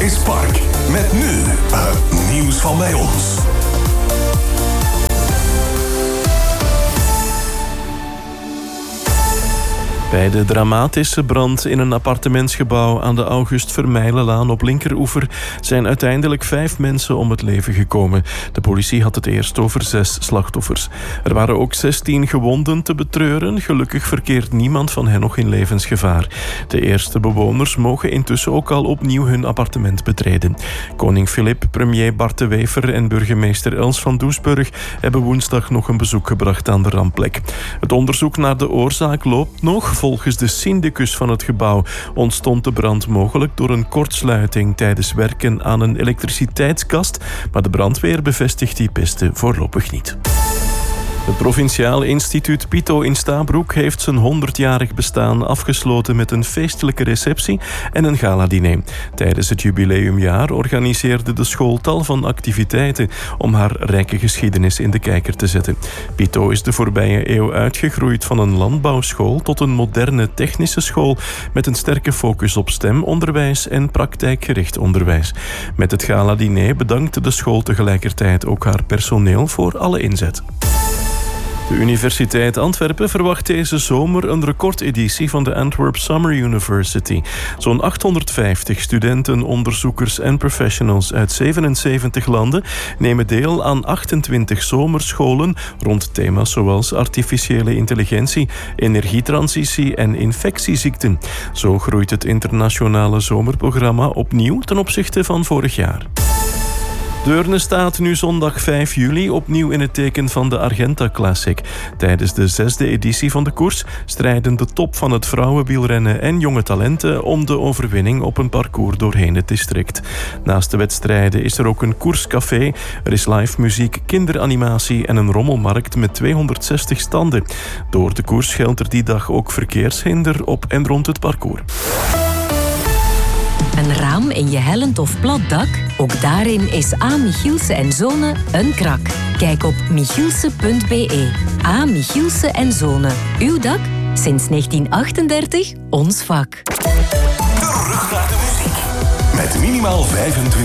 is Park. Met nu het nieuws van bij ons. Bij de dramatische brand in een appartementsgebouw aan de August Vermeilenlaan op linkeroever zijn uiteindelijk 5 mensen om het leven gekomen. De politie had het eerst over 6 slachtoffers. Er waren ook 16 gewonden te betreuren. Gelukkig verkeert niemand van hen nog in levensgevaar. De eerste bewoners mogen intussen ook al opnieuw hun appartement betreden. Koning Filip, premier Bart de Wever en burgemeester Els van Doesburg hebben woensdag nog een bezoek gebracht aan de rampplek. Het onderzoek naar de oorzaak loopt nog. Volgens de syndicus van het gebouw ontstond de brand mogelijk door een kortsluiting tijdens werken aan een elektriciteitskast, maar de brandweer bevestigt die piste voorlopig niet. Het Provinciaal Instituut Pito in Stabroek heeft zijn 100-jarig bestaan afgesloten met een feestelijke receptie en een galadiner. Tijdens het jubileumjaar organiseerde de school tal van activiteiten om haar rijke geschiedenis in de kijker te zetten. Pito is de voorbije eeuw uitgegroeid van een landbouwschool tot een moderne technische school met een sterke focus op stemonderwijs en praktijkgericht onderwijs. Met het galadiner bedankte de school tegelijkertijd ook haar personeel voor alle inzet. De Universiteit Antwerpen verwacht deze zomer een recordeditie van de Antwerp Summer University. Zo'n 850 studenten, onderzoekers en professionals uit 77 landen nemen deel aan 28 zomerscholen rond thema's zoals artificiële intelligentie, energietransitie en infectieziekten. Zo groeit het internationale zomerprogramma opnieuw ten opzichte van vorig jaar. Deurne staat nu zondag 5 juli opnieuw in het teken van de Argenta Classic. Tijdens de 6e editie van de koers strijden de top van het vrouwenwielrennen en jonge talenten om de overwinning op een parcours doorheen het district. Naast de wedstrijden is er ook een koerscafé, er is live muziek, kinderanimatie en een rommelmarkt met 260 standen. Door de koers geldt er die dag ook verkeershinder op en rond het parcours. Een raam in je hellend of plat dak? Ook daarin is A. Michielsen en Zonen een krak. Kijk op michielsen.be. A. Michielsen en Zonen. Uw dak? Sinds 1938 ons vak. Terug naar de muziek. Met minimaal 25